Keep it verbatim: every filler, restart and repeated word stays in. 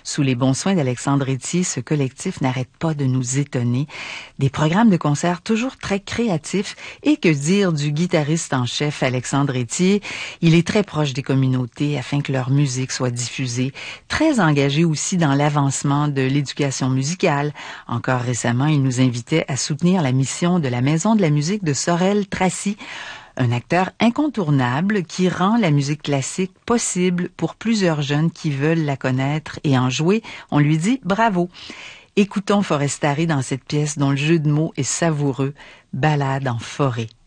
Sous les bons soins d'Alexandre Etier, ce collectif n'arrête pas de nous étonner. Des programmes de concerts toujours très créatifs et que dire du guitariste en chef Alexandre Etier. Il est très proche des communautés afin que leur musique soit diffusée. Très engagé aussi dans l'avancement de l'éducation musicale. Encore récemment, il nous invitait à soutenir la mission de la Maison de la musique de Sorel-Tracy, un acteur incontournable qui rend la musique classique possible pour plusieurs jeunes qui veulent la connaître et en jouer. On lui dit bravo. Écoutons Forestari dans cette pièce dont le jeu de mots est savoureux, Ballade en forêt.